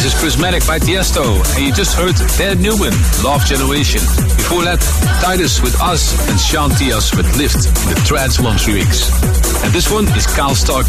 This is Prismatic by Tiesto, and you just heard their new one, Love Generation. Before that, Titus with Us and Sean Tias with Lift in the Trance Moms remix. And this one is Carl Stark